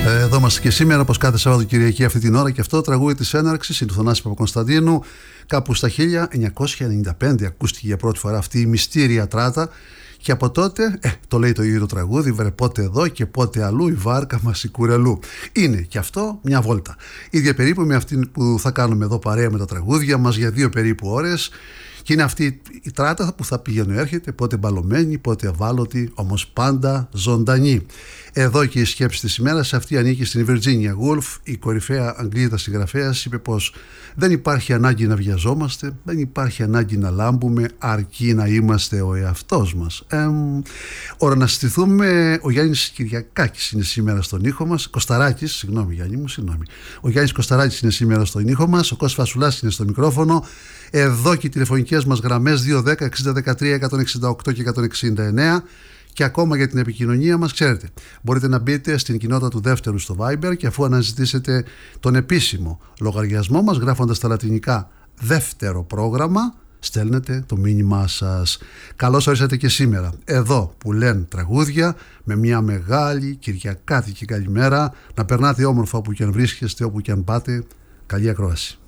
Εδώ είμαστε και σήμερα, όπως κάθε Σάββατο Κυριακή αυτή την ώρα, και αυτό το τραγούδι της έναρξης είναι του Θανάση Παπακωνσταντίνου. Κάπου στα 1995 ακούστηκε για πρώτη φορά αυτή η μυστήρια τράτα. Και από τότε, το λέει το ίδιο το τραγούδι, βρε πότε εδώ και πότε αλλού η βάρκα μας η κουρελού. Είναι και αυτό μια βόλτα. Ίδια περίπου με αυτή που θα κάνουμε εδώ παρέα με τα τραγούδια μας για 2 περίπου ώρες. Και είναι αυτή η τράτα που θα πηγαίνει έρχεται, πότε μπαλωμένη, πότε ευάλωτη, όμως πάντα ζωντανή. Εδώ και η σκέψη της ημέρας αυτή ανήκει στην Virginia Woolf, η κορυφαία Αγγλίδα συγγραφέας. Είπε πως δεν υπάρχει ανάγκη να βιαζόμαστε, δεν υπάρχει ανάγκη να λάμπουμε, αρκεί να είμαστε ο εαυτός μας. Ώρα να συστηθούμε. Ο Γιάννης Κυριακάκης είναι σήμερα στον ήχο μας. Κωσταράκης, συγγνώμη Γιάννη μου, συγγνώμη. Ο Γιάννης Κωσταράκης είναι σήμερα στον ήχο μας. Ο Κώστας Φασουλάς είναι στο μικρόφωνο. Εδώ και οι τηλεφωνικές μας γραμμές 210 6013 168 και 169. Και ακόμα για την επικοινωνία μας, ξέρετε, μπορείτε να μπείτε στην κοινότητα του δεύτερου στο Viber και αφού αναζητήσετε τον επίσημο λογαριασμό μας γράφοντας τα λατινικά δεύτερο πρόγραμμα, στέλνετε το μήνυμά σας. Καλώς ορίσατε και σήμερα εδώ που λένε τραγούδια, με μια μεγάλη κυριακάτικη καλημέρα. Να περνάτε όμορφα όπου και αν βρίσκεστε, όπου και αν πάτε. Καλή ακρόαση.